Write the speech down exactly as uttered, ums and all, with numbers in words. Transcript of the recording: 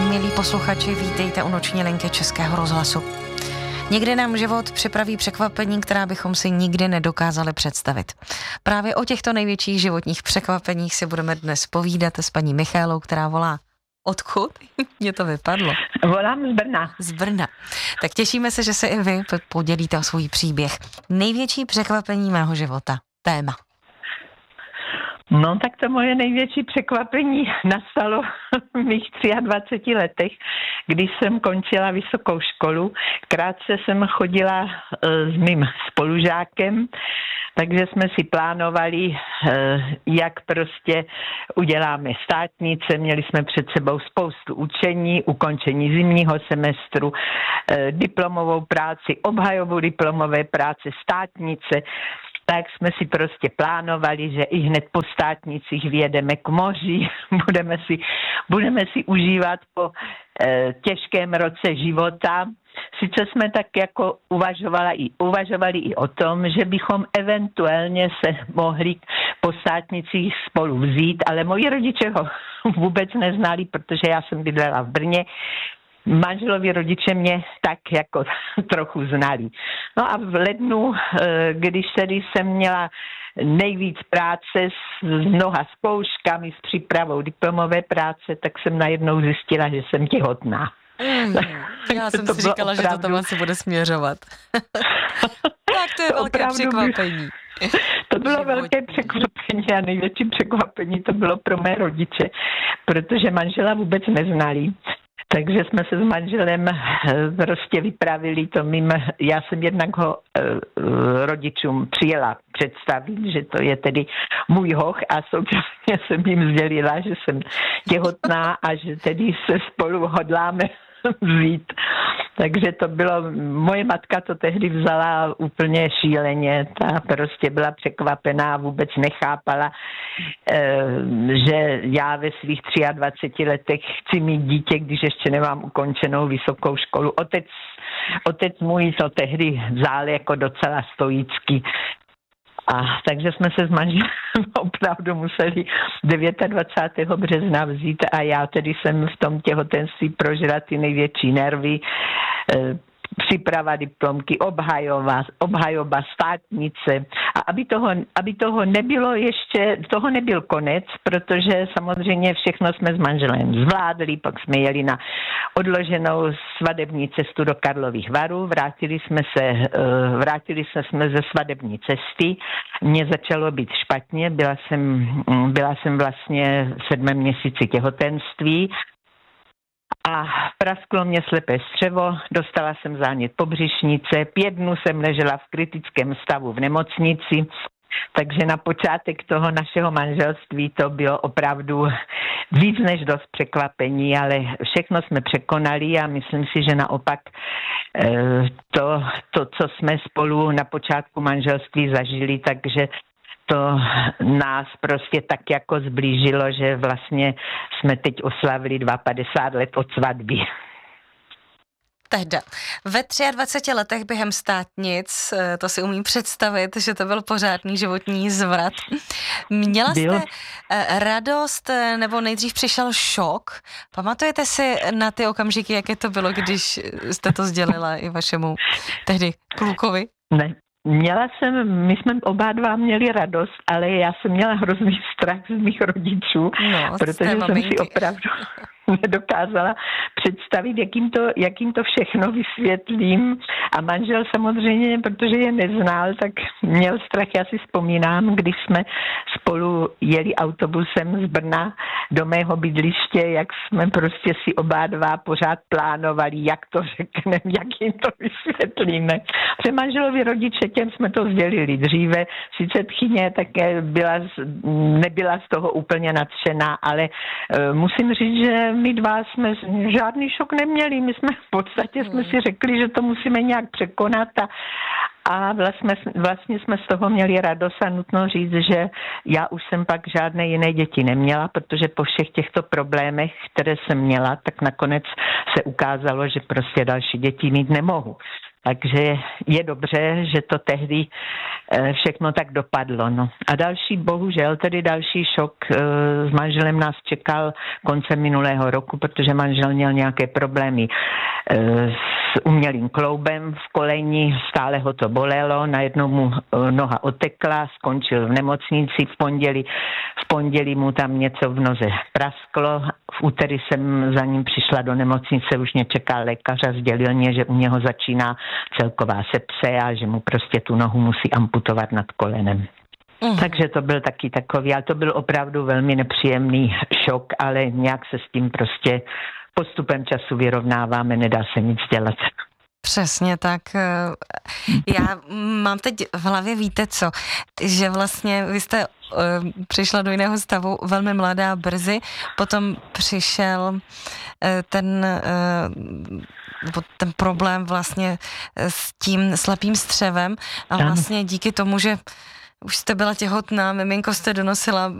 milí posluchači, vítejte u noční linky Českého rozhlasu. Někdy nám život připraví překvapení, která bychom si nikdy nedokázali představit. Právě o těchto největších životních překvapeních si budeme dnes povídat s paní Michaelou, která volá. Odkud? Mně to vypadlo. Volám z Brna. Z Brna. Tak těšíme se, že se i vy podělíte o svůj příběh. Největší překvapení mého života. Téma. No tak to moje největší překvapení nastalo v mých dvaceti třech letech, když jsem končila vysokou školu. Krátce jsem chodila s mým spolužákem, takže jsme si plánovali, jak prostě uděláme státnice. Měli jsme před sebou spoustu učení, ukončení zimního semestru, diplomovou práci, obhajobu diplomové práce, státnice. Tak jsme si prostě plánovali, že i hned po státnicích vyjedeme k moři, budeme si, budeme si užívat po e, těžkém roce života. Sice jsme tak jako uvažovali i, uvažovali i o tom, že bychom eventuálně se mohli po státnicích spolu vzít, ale moji rodiče ho vůbec neznali, protože já jsem bydlela v Brně. Manželovi rodiče mě tak jako trochu znali. No a v lednu, když tedy jsem měla nejvíc práce s mnoha zkouškami, s přípravou diplomové práce, tak jsem najednou zjistila, že jsem těhotná. Mm, já jsem to si říkala, opravdu... že to tam asi bude směřovat. Tak to je velké překvapení. To bylo životní. Velké překvapení a největší překvapení to bylo pro mé rodiče, protože manžela vůbec neznali. Takže jsme se s manželem prostě vypravili to mým, já jsem jednak ho e, rodičům přijela představit, že to je tedy můj hoch a současně jsem jim sdělila, že jsem těhotná a že tedy se spolu hodláme vzít. Takže to bylo, moje matka to tehdy vzala úplně šíleně, ta prostě byla překvapená, vůbec nechápala, že já ve svých dvaceti třech letech chci mít dítě, když ještě nemám ukončenou vysokou školu. Otec, otec můj to tehdy vzal jako docela stoicky. A takže jsme se s manželem opravdu museli dvacátého devátého března vzít a já tedy jsem v tom těhotenství prožila ty největší nervy, příprava diplomky, obhajoba, obhajoba státnice. A aby toho, aby toho nebylo ještě, toho nebyl konec, protože samozřejmě všechno jsme s manželem zvládli, pak jsme jeli na odloženou svadební cestu do Karlových Varů, vrátili jsme se, vrátili jsme, jsme ze svadební cesty, mně začalo být špatně, byla jsem, byla jsem vlastně v sedmém měsíci těhotenství, a prasklo mě slepé střevo, dostala jsem zánět pobřišnice, pět dnů jsem ležela v kritickém stavu v nemocnici, takže na počátek toho našeho manželství to bylo opravdu víc než dost překvapení, ale všechno jsme překonali a myslím si, že naopak to, to co jsme spolu na počátku manželství zažili, takže to nás prostě tak jako zblížilo, že vlastně jsme teď oslavili padesát dva let od svatby. Teda, ve dvaceti třech letech během státnic, to si umím představit, že to byl pořádný životní zvrat. Měla jste byl. radost, nebo nejdřív přišel šok? Pamatujete si na ty okamžiky, jaké to bylo, když jste to sdělila i vašemu tehdy klukovi? Ne. Měla jsem, my jsme oba dva měli radost, ale já jsem měla hrozný strach z mých rodičů, no, protože jsem si opravdu nedokázala představit, jakým to, jakým to všechno vysvětlím. A manžel samozřejmě, protože je neznal, tak měl strach. Já si vzpomínám, když jsme spolu jeli autobusem z Brna do mého bydliště, jak jsme prostě si oba dva pořád plánovali, jak to řekneme, jak jim to vysvětlíme. Protože manželovi rodiče, těm jsme to sdělili dříve, sice tchyně také byla, nebyla z toho úplně nadšená, ale uh, musím říct, že my dva jsme žádný šok neměli. My jsme v podstatě jsme si řekli, že to musíme nějak překonat a, a vlastně, vlastně jsme z toho měli radost a nutno říct, že já už jsem pak žádné jiné děti neměla, protože po všech těchto problémech, které jsem měla, tak nakonec se ukázalo, že prostě další děti mít nemohu. Takže je dobře, že to tehdy všechno tak dopadlo. No. A další, bohužel, tedy další šok s manželem nás čekal koncem minulého roku, protože manžel měl nějaké problémy s umělým kloubem v koleni, stále ho to bolelo, najednou mu noha otekla, skončil v nemocnici v pondělí, v pondělí mu tam něco v noze prasklo, v úterý jsem za ním přišla do nemocnice, už mě čekal lékař a sdělil mě, že u něho začíná celková sepse a že mu prostě tu nohu musí amputovat nad kolenem. Mm. Takže to byl taky takový, ale to byl opravdu velmi nepříjemný šok, ale nějak se s tím prostě postupem času vyrovnáváme, nedá se nic dělat. Přesně tak. Já mám teď v hlavě, víte co, že vlastně vy jste uh, přišla do jiného stavu velmi mladá brzy, potom přišel uh, ten, uh, ten problém vlastně s tím slepým střevem a vlastně díky tomu, že už jste byla těhotná, miminko jste donosila